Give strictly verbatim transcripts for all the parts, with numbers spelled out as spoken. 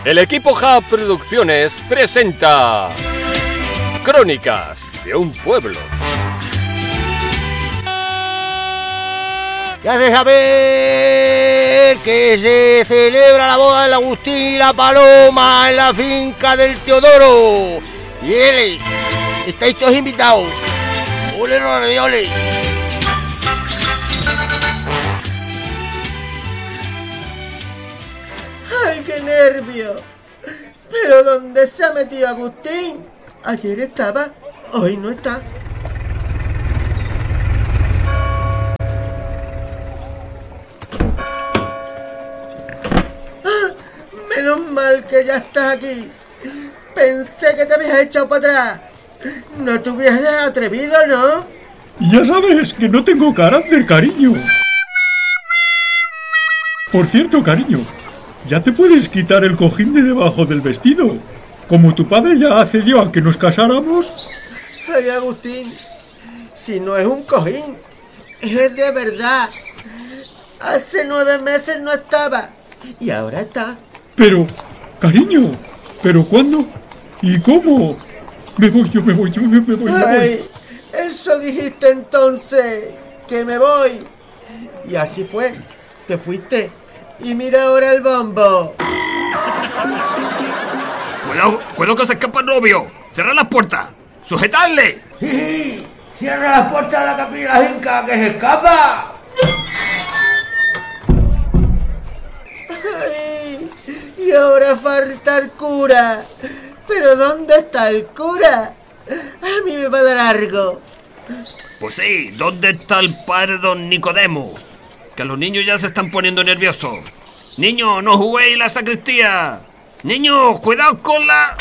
El equipo J A Producciones presenta Crónicas de un pueblo. Ya deja ver que se celebra la boda del Agustín y la Paloma en la finca del Teodoro. Y él, estáis todos invitados. ¡Ole, ole, ole! ¡Ay, qué nervio! ¿Pero dónde se ha metido Agustín? Ayer estaba, hoy no está. ¡Ah! Menos mal que ya estás aquí. Pensé que te habías echado para atrás. No te hubieras atrevido, ¿no? Ya sabes que no tengo carácter, cariño. Por cierto, cariño, ya te puedes quitar el cojín de debajo del vestido. Como tu padre ya accedió a que nos casáramos. Ay, Agustín, si no es un cojín, es de verdad. Hace nueve meses no estaba y ahora está. Pero, cariño, ¿pero cuándo? ¿Y cómo? Me voy, yo me voy, yo me, me voy, me Ay, voy. Eso dijiste entonces, que me voy. Y así fue, te fuiste. Y mira ahora el bombo. Cuidado, cuidado que se escapa el novio. Cerrad las puertas. ¡Sujetadle! ¡Sí! ¡Cierra la puerta de la capilla de la finca, que se escapa! Ay, y ahora falta el cura. ¿Pero dónde está el cura? A mí me va a dar algo. Pues sí, ¿dónde está el padre don Nicodemus? Que los niños ya se están poniendo nerviosos. Niños, no juguéis la sacristía. Niños, cuidado con la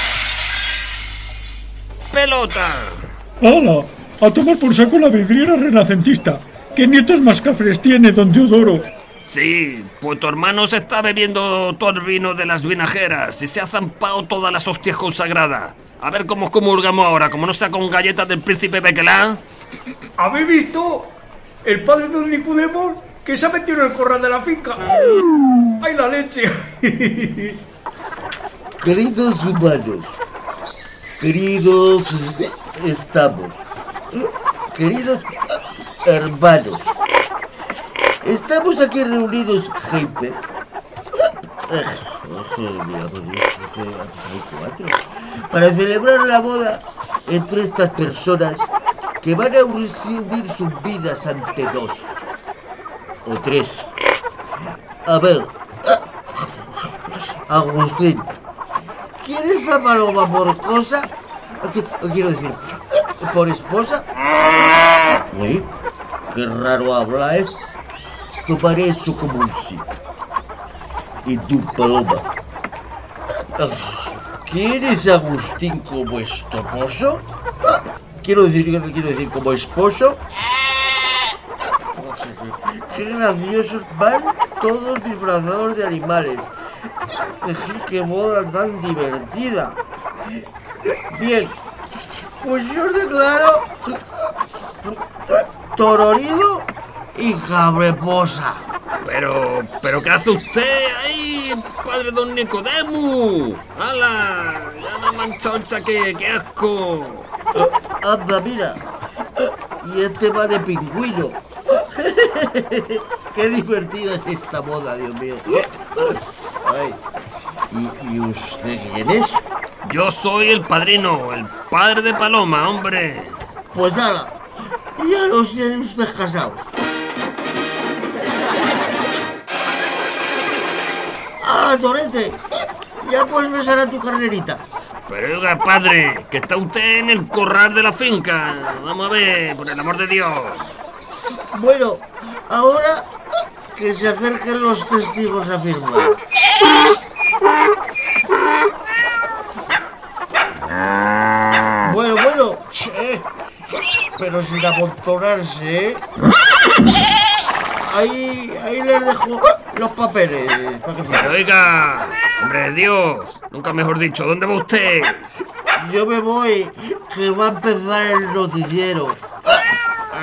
pelota. ¡Hala! A tomar por saco la vidriera renacentista. ¿Qué nietos más cafres tiene don Teodoro? Sí, pues tu hermano se está bebiendo todo el vino de las vinajeras y se ha zampado todas las hostias consagradas. A ver cómo comulgamos ahora, como no sea con galletas del príncipe Bequelá. ¿Habéis visto? El padre de don Nicodemus que se ha metido en el corral de la finca. ¡Ay, la leche! Queridos humanos, queridos estamos, queridos hermanos, estamos aquí reunidos, Jaime, para celebrar la boda entre estas personas que van a unir sus vidas ante dos o tres. A ver, Agustín, ¿quieres a Paloma por cosa? Quiero decir, ¿por esposa? Oye, qué raro habla esto. Tu parece como un sí. Y tú, Paloma, ¿quieres a Agustín como esposo? Quiero decir, quiero decir, como esposo. Qué graciosos van todos disfrazados de animales. Qué boda tan divertida. Bien, pues yo os declaro tororido y cabreposa. Pero, pero ¿qué hace usted ahí, padre don Nicodemus? ¡Hala! Ya me ha manchado el chaqué, qué asco. Uh, anda, mira. Uh, y este va de pingüino. Qué divertida es esta boda, Dios mío. Ay. ¿Y, ¿Y usted quién es? Yo soy el padrino, el padre de Paloma, hombre. Pues nada, ya los tienen ustedes casados. ¡Hala, Torete! Ya puedes besar a tu carnerita. Pero oiga, padre, que está usted en el corral de la finca. Vamos a ver, por el amor de Dios. Bueno, ahora que se acerquen los testigos a firmar. Bueno, bueno, che, pero sin amontonarse, ¿eh? Ahí, ahí les dejo los papeles. Para que Pero oiga, hombre de Dios, nunca mejor dicho, ¿dónde va usted? Yo me voy, que va a empezar el noticiero.